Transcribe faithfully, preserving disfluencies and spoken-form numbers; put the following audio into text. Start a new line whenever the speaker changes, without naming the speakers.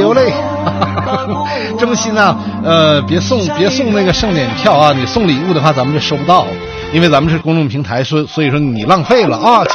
流泪。征信呢，呃，别送别送那个盛典票啊，你送礼物的话咱们就收不到，因为咱们是公众平台，所所以说你浪费了啊。